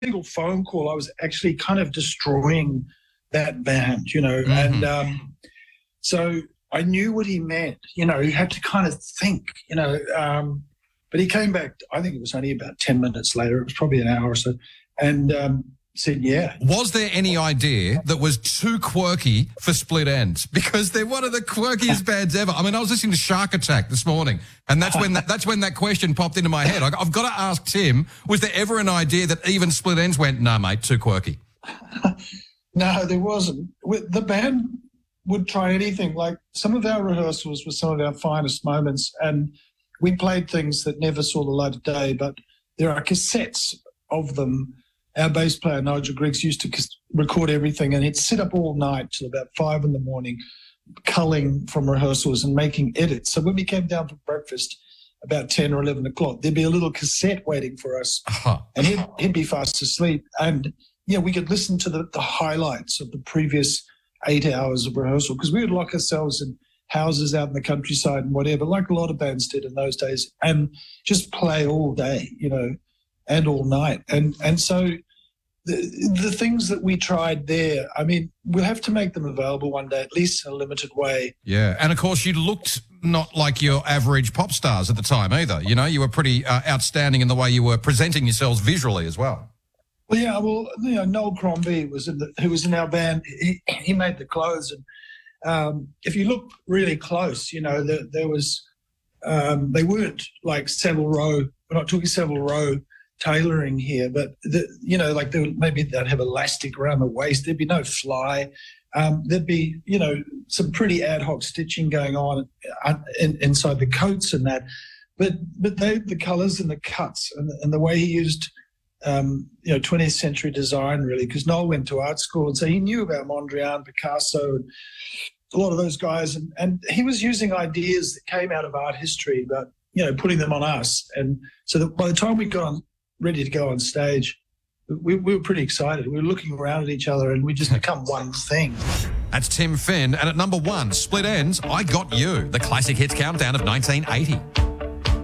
single phone call, I was actually kind of destroying that band, Mm-hmm. and so I knew what he meant. He had to kind of think, but he came back, I think it was only about 10 minutes later, it was probably an hour or so, and said, yeah. Was there any idea that was too quirky for Split Enz? Because they're one of the quirkiest bands ever. I mean, I was listening to Shark Attack this morning, and that's when that question popped into my head. I've got to ask Tim, was there ever an idea that even Split Enz went, nah, mate, too quirky? No, there wasn't. The band would try anything. Like, some of our rehearsals were some of our finest moments, and we played things that never saw the light of day, but there are cassettes of them. Our bass player, Nigel Griggs, used to record everything, and he'd sit up all night till about 5 a.m, culling from rehearsals and making edits. So when we came down for breakfast about 10 or 11 o'clock, there'd be a little cassette waiting for us, and he'd be fast asleep. And, we could listen to the highlights of the previous 8 hours of rehearsal, because we would lock ourselves in houses out in the countryside and whatever, like a lot of bands did in those days, and just play all day, and all night. And so the things that we tried there, I mean, we'll have to make them available one day, at least in a limited way. Yeah, and of course you looked not like your average pop stars at the time either. You were pretty outstanding in the way you were presenting yourselves visually as well. Well, Noel Crombie who was in our band. He made the clothes, and if you look really close, there was they weren't like Savile Row. We're not talking Savile Row tailoring here, but maybe they'd have elastic around the waist. There'd be no fly. There'd be some pretty ad hoc stitching going on inside the coats and that. But the colours and the cuts and the way he used 20th century design, really, because Noel went to art school, and so he knew about Mondrian, Picasso, and a lot of those guys, and he was using ideas that came out of art history, but putting them on us. And so that by the time we got ready to go on stage, we were pretty excited. We were looking around at each other, and we just become one thing. That's Tim Finn, and at number 1, Split Enz, I Got You, the classic hits countdown of 1980.